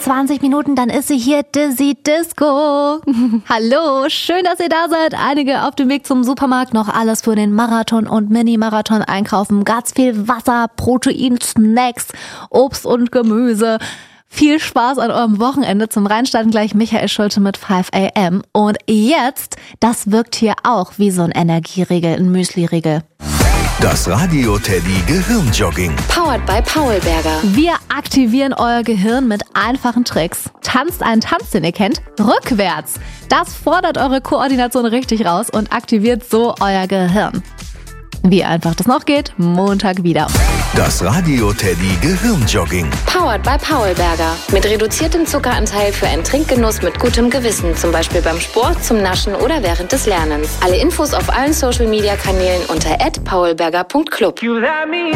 20 Minuten, dann ist sie hier, Dizzy Disco. Hallo, schön, dass ihr da seid. Einige auf dem Weg zum Supermarkt, noch alles für den Marathon und Mini-Marathon einkaufen. Ganz viel Wasser, Protein, Snacks, Obst und Gemüse. Viel Spaß an eurem Wochenende. Zum Reinstarten gleich Michael Schulte mit 5 AM. Und jetzt, das wirkt hier auch wie so ein Energieriegel, ein Müsli-Riegel. Das Radio Teddy Gehirnjogging. Powered by Paulberger. Wir aktivieren euer Gehirn mit einfachen Tricks. Tanzt einen Tanz, den ihr kennt, rückwärts. Das fordert eure Koordination richtig raus und aktiviert so euer Gehirn. Wie einfach das noch geht, Montag wieder. Das Radio Teddy Gehirnjogging. Powered by Paulberger. Mit reduziertem Zuckeranteil für einen Trinkgenuss mit gutem Gewissen. Zum Beispiel beim Sport, zum Naschen oder während des Lernens. Alle Infos auf allen Social-Media-Kanälen unter @paulberger.club.